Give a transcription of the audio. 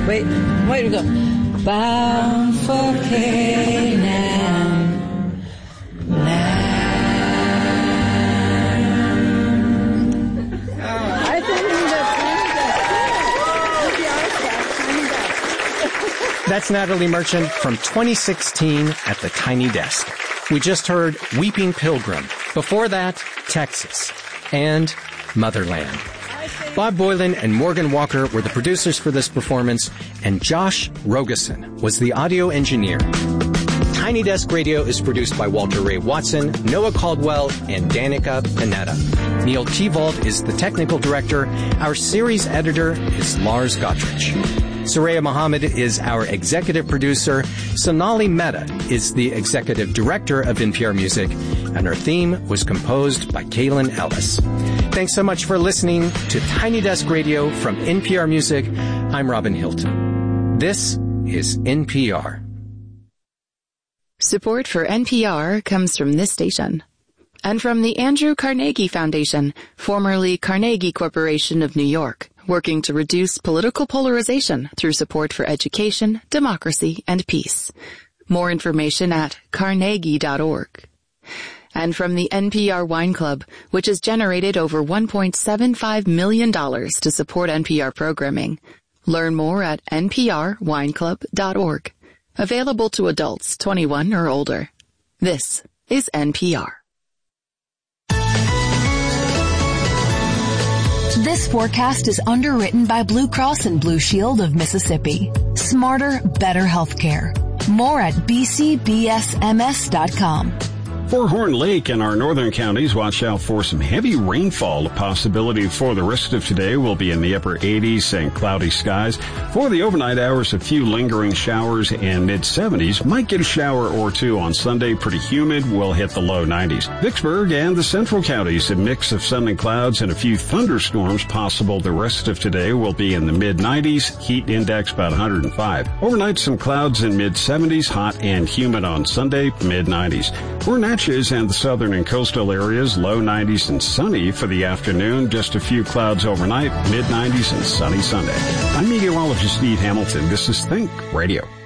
Wait to go. Bound for Canaan land. I think that's Natalie Merchant from 2016 at the Tiny Desk. We just heard Weeping Pilgrim. Before that, Texas. And Motherland. Bob Boylan and Morgan Walker were the producers for this performance, and Josh Rogeson was the audio engineer. Tiny Desk Radio is produced by Walter Ray Watson, Noah Caldwell, and Danica Panetta. Neil Tevault is the technical director. Our series editor is Lars Gottrich. Soraya Mohammed is our executive producer. Sonali Mehta is the executive director of NPR Music, and our theme was composed by Kaylin Ellis. Thanks so much for listening to Tiny Desk Radio from NPR Music. I'm Robin Hilton. This is NPR. Support for NPR comes from this station and from the Andrew Carnegie Foundation, formerly Carnegie Corporation of New York, working to reduce political polarization through support for education, democracy, and peace. More information at carnegie.org. And from the NPR Wine Club, which has generated over $1.75 million to support NPR programming. Learn more at nprwineclub.org. Available to adults 21 or older. This is NPR. This forecast is underwritten by Blue Cross and Blue Shield of Mississippi. Smarter, better healthcare. More at bcbsms.com. For Horn Lake and our northern counties, watch out for some heavy rainfall. The possibility for the rest of today will be in the upper 80s and cloudy skies. For the overnight hours, a few lingering showers and mid-70s. Might get a shower or two on Sunday. Pretty humid. Will hit the low 90s. Vicksburg and the central counties, a mix of sun and clouds and a few thunderstorms possible. The rest of today will be in the mid-90s. Heat index about 105. Overnight, some clouds in mid-70s. Hot and humid on Sunday. Mid-90s. For Natchez and the southern and coastal areas, low 90s and sunny for the afternoon. Just a few clouds overnight, mid-90s and sunny Sunday. I'm meteorologist Steve Hamilton. This is Think Radio.